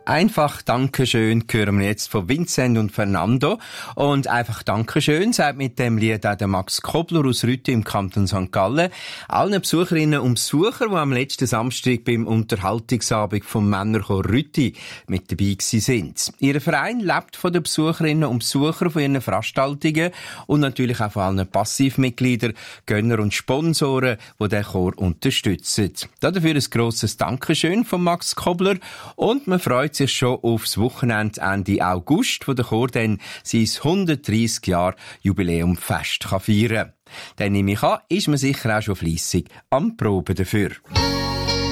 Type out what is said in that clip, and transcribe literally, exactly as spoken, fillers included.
Einfach Dankeschön hören wir jetzt von Vincent und Fernando. Und einfach Dankeschön sagt mit dem Lied auch der Max Kobler aus Rütti im Kanton Sankt Gallen allen Besucherinnen und Besuchern, die am letzten Samstag beim Unterhaltungsabend vom Männerchor Rütti mit dabei gewesen sind. Ihr Verein lebt von den Besucherinnen und Besuchern von ihren Veranstaltungen und natürlich auch von allen Passivmitgliedern, Gönner und Sponsoren, die den Chor unterstützen. Dafür ein grosses Dankeschön von Max Kobler und man freut sich schon aufs Wochenende Ende August, wo der Chor dann sein hundertdreissig Jahre Jubiläumfest feiern kann. Dann nehme ich an, ist man sicher auch schon fleissig am Proben dafür.